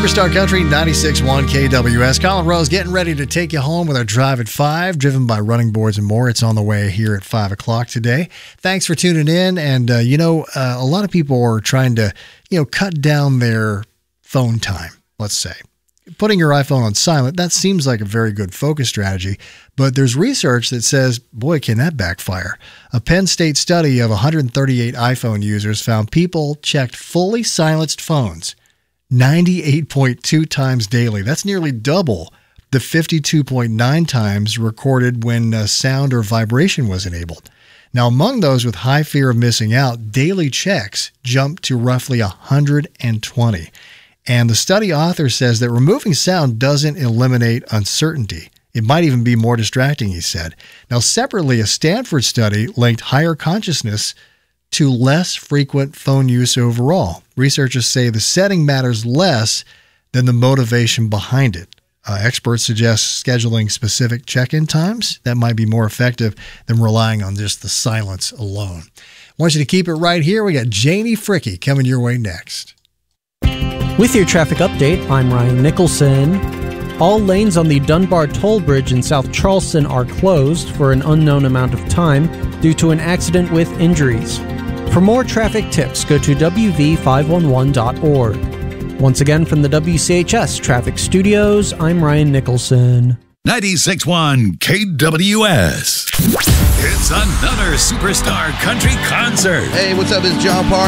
Superstar Country 96.1 KWS. Colin Rose getting ready to take you home with our Drive at 5, driven by Running Boards and More. It's on the way here at 5 o'clock today. Thanks for tuning in. And, a lot of people are trying to, cut down their phone time, let's say. Putting your iPhone on silent, that seems like a very good focus strategy, but there's research that says, boy, can that backfire. A Penn State study of 138 iPhone users found people checked fully silenced phones 98.2 times daily. That's nearly double the 52.9 times recorded when sound or vibration was enabled. Now, among those with high fear of missing out, daily checks jumped to roughly 120. And the study author says that removing sound doesn't eliminate uncertainty. It might even be more distracting, he said. Now, separately, a Stanford study linked higher consciousness to less frequent phone use overall. Researchers say the setting matters less than the motivation behind it. Experts suggest scheduling specific check-in times. That might be more effective than relying on just the silence alone. I want you to keep it right here. We got Janie Fricke coming your way next. With your traffic update, I'm Ryan Nicholson. All lanes on the Dunbar Toll Bridge in South Charleston are closed for an unknown amount of time due to an accident with injuries. For more traffic tips, go to wv511.org. Once again from the WCHS Traffic Studios, I'm Ryan Nicholson. 96.1 KWS. It's another Superstar Country concert. Hey, what's up? It's John Parr.